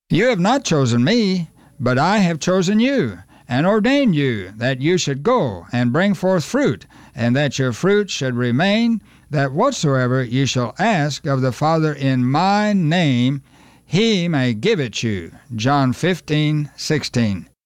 You have not chosen me, but I have chosen you, and ordained you, that you should go and bring forth fruit, and that your fruit should remain, that whatsoever ye shall ask of the Father in my name, he may give it you. John 15:16.